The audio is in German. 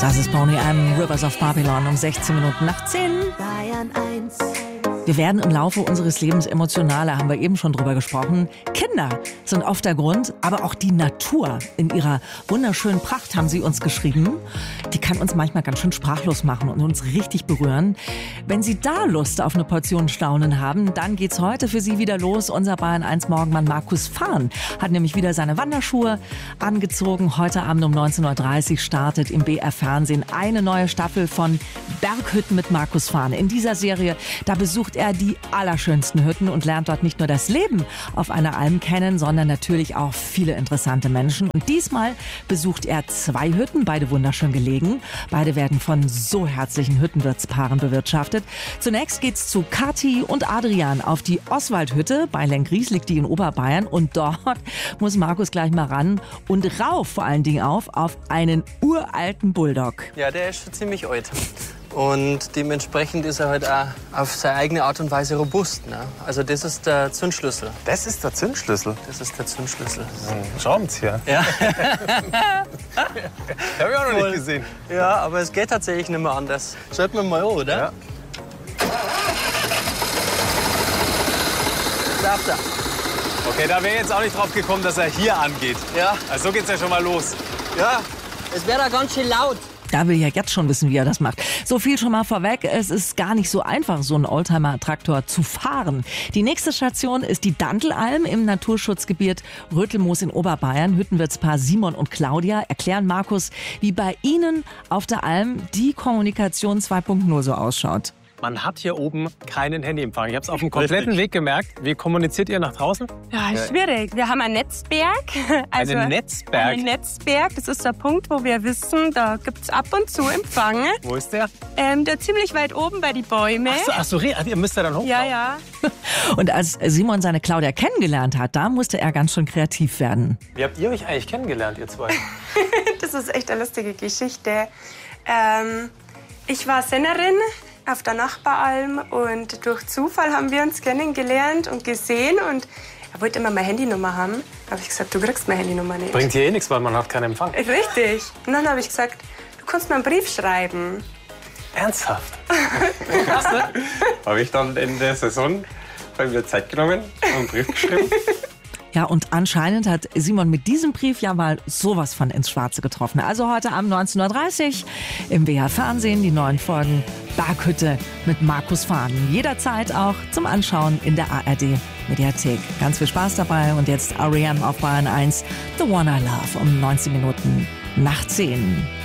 Das ist Boney M. Rivers of Babylon um 16 Minuten nach 10. Bayern 1. Wir werden im Laufe unseres Lebens emotionaler, haben wir eben schon drüber gesprochen. Kinder sind oft der Grund, aber auch die Natur in ihrer wunderschönen Pracht, haben sie uns geschrieben. Die kann uns manchmal ganz schön sprachlos machen und uns richtig berühren. Wenn Sie da Lust auf eine Portion Staunen haben, dann geht's heute für Sie wieder los. Unser Bayern 1 Morgenmann Markus Fahn hat nämlich wieder seine Wanderschuhe angezogen. Heute Abend um 19.30 Uhr startet im BR Fernsehen eine neue Staffel von Berghütten mit Markus Fahn. In dieser Serie, da besucht er die allerschönsten Hütten und lernt dort nicht nur das Leben auf einer Alm kennen, sondern natürlich auch viele interessante Menschen. Und diesmal besucht er 2 Hütten, beide wunderschön gelegen. Beide werden von so herzlichen Hüttenwirtspaaren bewirtschaftet. Zunächst geht's zu Kathi und Adrian auf die Oswaldhütte. Bei Lenkries liegt die in Oberbayern. Und dort muss Markus gleich mal ran und rauf vor allen Dingen auf einen uralten Bulldog. Ja, der ist schon ziemlich alt. Und dementsprechend ist er halt auch auf seine eigene Art und Weise robust. Ne? Also das ist der Zündschlüssel. Das ist der Zündschlüssel? Das ist der Zündschlüssel. Schraubenzieher? Ja. Hab ich auch noch nicht gesehen. Ja, aber es geht tatsächlich nicht mehr anders. Sollten wir mal an, oder? Ja. Darf er. Okay, da wäre jetzt auch nicht drauf gekommen, dass er hier angeht. Ja. Also so geht's ja schon mal los. Ja, es wäre da ganz schön laut. Da will ich ja jetzt schon wissen, wie er das macht. So viel schon mal vorweg. Es ist gar nicht so einfach, so einen Oldtimer-Traktor zu fahren. Die nächste Station ist die Dantelalm im Naturschutzgebiet Rötelmoos in Oberbayern. Hüttenwirtspaar Simon und Claudia erklären Markus, wie bei ihnen auf der Alm die Kommunikation 2.0 so ausschaut. Man hat hier oben keinen Handyempfang. Ich habe es auf dem kompletten Weg gemerkt. Wie kommuniziert ihr nach draußen? Ja, schwierig. Wir haben ein Netzberg. Einen Netzberg? Ein Netzberg. Das ist der Punkt, wo wir wissen, da gibt es ab und zu Empfang. Wo ist der? Der ziemlich weit oben bei den Bäumen. Ach so, ihr müsst ja dann hoch. Ja. Und als Simon seine Claudia kennengelernt hat, da musste er ganz schön kreativ werden. Wie habt ihr euch eigentlich kennengelernt, ihr zwei? Das ist echt eine lustige Geschichte. Ich war Sennerin auf der Nachbaralm und durch Zufall haben wir uns kennengelernt und gesehen und er wollte immer meine Handynummer haben. Da habe ich gesagt, du kriegst meine Handynummer nicht. Bringt hier eh nichts, weil man hat keinen Empfang. Richtig. Und dann habe ich gesagt, du kannst mir einen Brief schreiben. Ernsthaft? Krass, ne? Habe ich dann in der Saison mir Zeit genommen und einen Brief geschrieben. Ja, und anscheinend hat Simon mit diesem Brief ja mal sowas von ins Schwarze getroffen. Also heute Abend 19.30 Uhr im BR Fernsehen die neuen Folgen Berghütte mit Markus Fahn. Jederzeit auch zum Anschauen in der ARD Mediathek. Ganz viel Spaß dabei und jetzt R.E.M. auf Bayern 1, The One I Love um 19 Minuten nach 10.